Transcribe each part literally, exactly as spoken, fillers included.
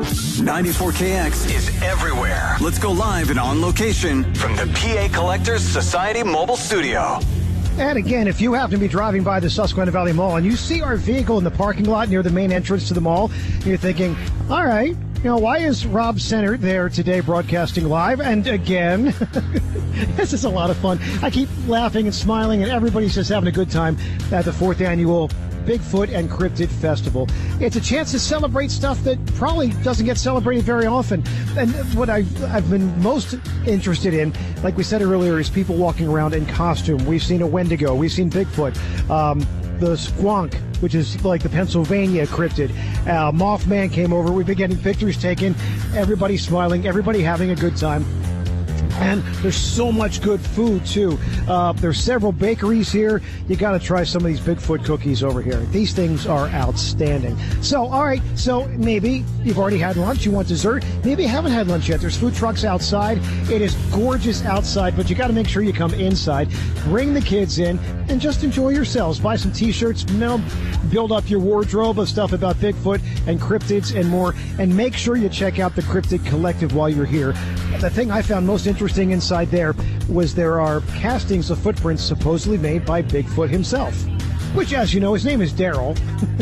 ninety-four K X is everywhere. Let's go live and on location from the P A Collectors Society mobile studio. And again, if you happen to be driving by the Susquehanna Valley Mall and you see our vehicle in the parking lot near the main entrance to the mall, you're thinking, all right, you know, why is Rob Center there today broadcasting live? And again, this is a lot of fun. I keep laughing and smiling, and everybody's just having a good time at the fourth annual Bigfoot and Cryptid Festival. It's a chance to celebrate stuff that probably doesn't get celebrated very often. And what I've, I've been most interested in, like we said earlier, is people walking around in costume. We've seen a Wendigo. We've seen Bigfoot. Um, the Squonk, which is like the Pennsylvania cryptid. Uh, Mothman came over. We've been getting pictures taken. Everybody smiling. Everybody having a good time. And there's so much good food, too. Uh, there's several bakeries here. You got to try some of these Bigfoot cookies over here. These things are outstanding. So, all right, so maybe you've already had lunch. You want dessert. Maybe you haven't had lunch yet. There's food trucks outside. It is gorgeous outside, but you got to make sure you come inside. Bring the kids in and just enjoy yourselves. Buy some T-shirts. You know, build up your wardrobe of stuff about Bigfoot and cryptids and more. And make sure you check out the Cryptid Collective while you're here. The thing I found most interesting inside there was there are castings of footprints supposedly made by Bigfoot himself, which, as you know, his name is Daryl.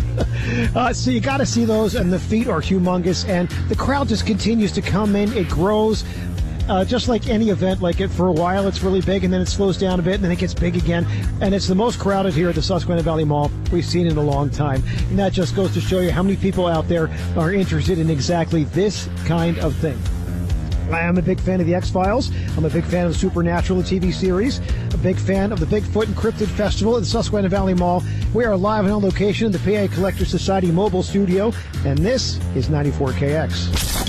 uh, so you got to see those, and the feet are humongous, and the crowd just continues to come in. It grows. Uh, just like any event, like it for a while, it's really big, and then it slows down a bit, and then it gets big again. And it's the most crowded here at the Susquehanna Valley Mall we've seen in a long time. And that just goes to show you how many people out there are interested in exactly this kind of thing. I am a big fan of the X-Files. I'm a big fan of the Supernatural T V series. A big fan of the Bigfoot and Cryptid Festival at the Susquehanna Valley Mall. We are live and on location in the P A Collector Society mobile studio, and this is ninety-four K X.